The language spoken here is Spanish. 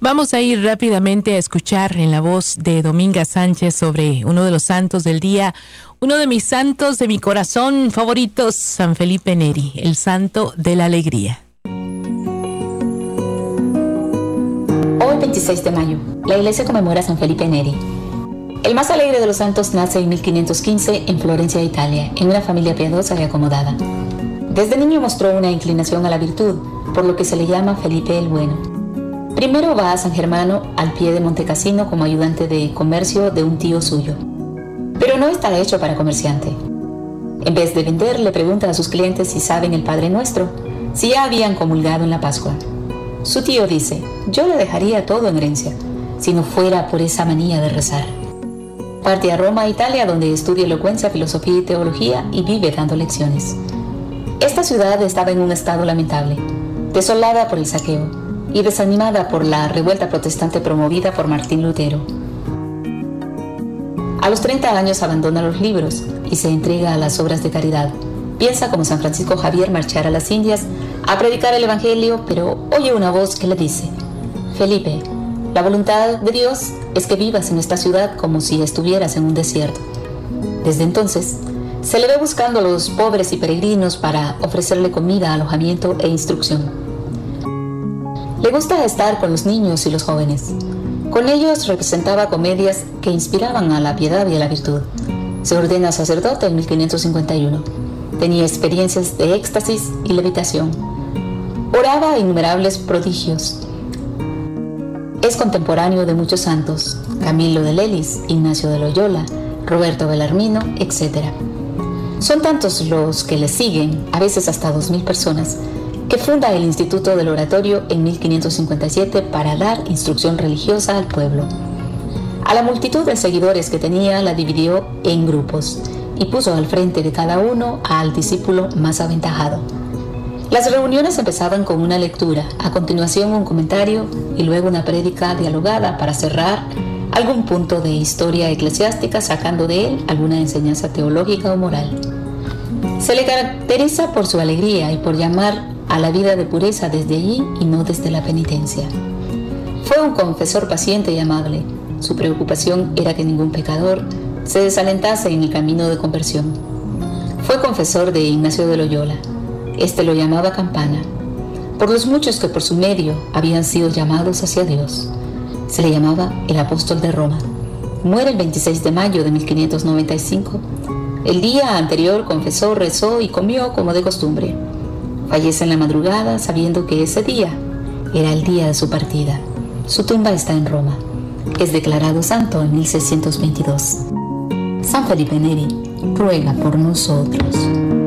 Vamos a ir rápidamente a escuchar en la voz de Dominga Sánchez sobre uno de los santos del día, uno de mis santos de mi corazón favoritos, San Felipe Neri, el santo de la alegría. Hoy 26 de mayo, la iglesia conmemora a San Felipe Neri. El más alegre de los santos nace en 1515 en Florencia, Italia, en una familia piadosa y acomodada. Desde niño mostró una inclinación a la virtud, por lo que se le llama Felipe el Bueno. Primero va a San Germano, al pie de Montecassino, como ayudante de comercio de un tío suyo. Pero no está hecho para comerciante. En vez de vender, le pregunta a sus clientes si saben el Padre Nuestro, si ya habían comulgado en la Pascua. Su tío dice: yo le dejaría todo en herencia, si no fuera por esa manía de rezar. Parte a Roma, Italia, donde estudia elocuencia, filosofía y teología y vive dando lecciones. Esta ciudad estaba en un estado lamentable, desolada por el saqueo y desanimada por la revuelta protestante promovida por Martín Lutero. A los 30 años abandona los libros y se entrega a las obras de caridad. Piensa, como San Francisco Javier, marchar a las Indias a predicar el Evangelio, pero oye una voz que le dice: Felipe, la voluntad de Dios es que vivas en esta ciudad como si estuvieras en un desierto. Desde entonces, se le ve buscando a los pobres y peregrinos para ofrecerle comida, alojamiento e instrucción. Le gusta estar con los niños y los jóvenes. Con ellos representaba comedias que inspiraban a la piedad y a la virtud. Se ordena sacerdote en 1551. Tenía experiencias de éxtasis y levitación. Oraba innumerables prodigios. Es contemporáneo de muchos santos: Camilo de Lelis, Ignacio de Loyola, Roberto Bellarmino, etc. Son tantos los que le siguen, a veces hasta 2000 personas, que funda el Instituto del Oratorio en 1557 para dar instrucción religiosa al pueblo. A la multitud de seguidores que tenía la dividió en grupos y puso al frente de cada uno al discípulo más aventajado. Las reuniones empezaban con una lectura, a continuación un comentario y luego una prédica dialogada para cerrar algún punto de historia eclesiástica, sacando de él alguna enseñanza teológica o moral. Se le caracteriza por su alegría y por llamar a la vida de pureza desde allí y no desde la penitencia. Fue un confesor paciente y amable. Su preocupación era que ningún pecador se desalentase en el camino de conversión. Fue confesor de Ignacio de Loyola. Este lo llamaba Campana, por los muchos que por su medio habían sido llamados hacia Dios. Se le llamaba el apóstol de Roma. Muere el 26 de mayo de 1595. El día anterior confesó, rezó y comió como de costumbre. Fallece en la madrugada sabiendo que ese día era el día de su partida. Su tumba está en Roma. Es declarado santo en 1622. San Felipe Neri ruega por nosotros.